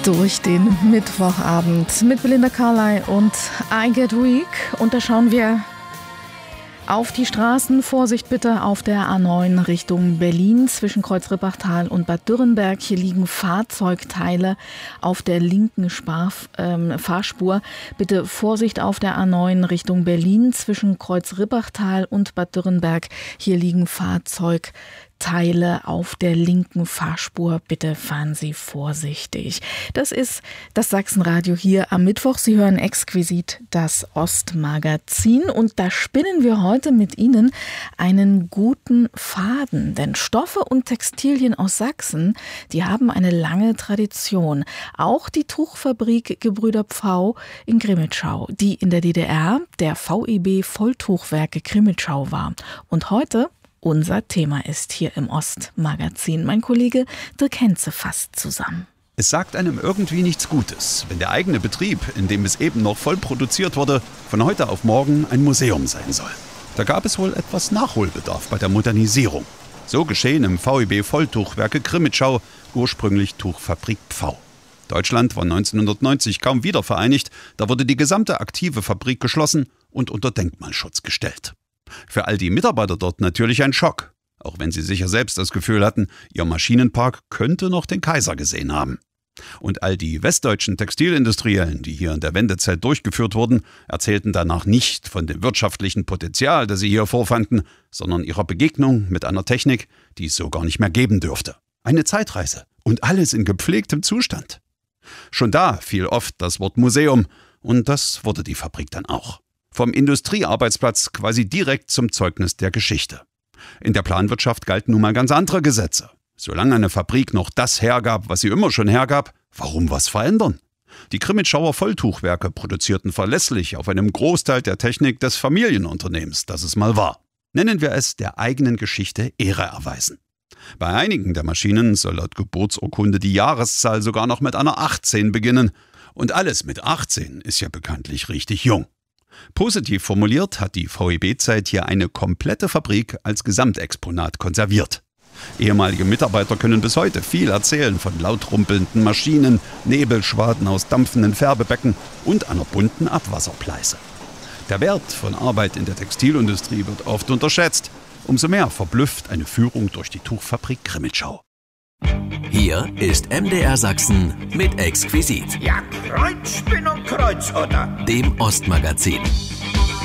durch den Mittwochabend mit Belinda Carlisle und I Get Weak. Und da schauen wir auf die Straßen. Vorsicht bitte auf der A9 Richtung Berlin zwischen Kreuz-Rippachtal und Bad Dürrenberg. Hier liegen Fahrzeugteile auf der linken Fahrspur. Bitte Vorsicht auf der A9 Richtung Berlin zwischen Kreuz-Rippachtal und Bad Dürrenberg. Hier liegen Fahrzeugteile auf der linken Fahrspur. Bitte fahren Sie vorsichtig. Das ist das Sachsenradio hier am Mittwoch. Sie hören exquisit das Ostmagazin und da spinnen wir heute mit Ihnen einen guten Faden. Denn Stoffe und Textilien aus Sachsen, die haben eine lange Tradition. Auch die Tuchfabrik Gebrüder Pfau in Grimmitschau, die in der DDR der VEB Volltuchwerke Grimmitschau war. Und heute unser Thema ist hier im Ostmagazin. Mein Kollege Dirk Henze fasst zusammen. Es sagt einem irgendwie nichts Gutes, wenn der eigene Betrieb, in dem es eben noch voll produziert wurde, von heute auf morgen ein Museum sein soll. Da gab es wohl etwas Nachholbedarf bei der Modernisierung. So geschehen im VEB Volltuchwerke Grimmitschau, ursprünglich Tuchfabrik Pfau. Deutschland war 1990 kaum wieder vereinigt, da wurde die gesamte aktive Fabrik geschlossen und unter Denkmalschutz gestellt. Für all die Mitarbeiter dort natürlich ein Schock, auch wenn sie sicher selbst das Gefühl hatten, ihr Maschinenpark könnte noch den Kaiser gesehen haben. Und all die westdeutschen Textilindustriellen, die hier in der Wendezeit durchgeführt wurden, erzählten danach nicht von dem wirtschaftlichen Potenzial, das sie hier vorfanden, sondern ihrer Begegnung mit einer Technik, die es so gar nicht mehr geben dürfte. Eine Zeitreise und alles in gepflegtem Zustand. Schon da fiel oft das Wort Museum und das wurde die Fabrik dann auch. Vom Industriearbeitsplatz quasi direkt zum Zeugnis der Geschichte. In der Planwirtschaft galten nun mal ganz andere Gesetze. Solange eine Fabrik noch das hergab, was sie immer schon hergab, warum was verändern? Die Grimmitschauer Volltuchwerke produzierten verlässlich auf einem Großteil der Technik des Familienunternehmens, das es mal war. Nennen wir es der eigenen Geschichte Ehre erweisen. Bei einigen der Maschinen soll laut Geburtsurkunde die Jahreszahl sogar noch mit einer 18 beginnen. Und alles mit 18 ist ja bekanntlich richtig jung. Positiv formuliert hat die VEB-Zeit hier eine komplette Fabrik als Gesamtexponat konserviert. Ehemalige Mitarbeiter können bis heute viel erzählen von laut rumpelnden Maschinen, Nebelschwaden aus dampfenden Färbebecken und einer bunten Abwasserpleiße. Der Wert von Arbeit in der Textilindustrie wird oft unterschätzt. Umso mehr verblüfft eine Führung durch die Tuchfabrik Grimmitschau. Hier ist MDR Sachsen mit Exquisit. Ja, Kreuz, bin und Kreuz, oder? Dem Ostmagazin.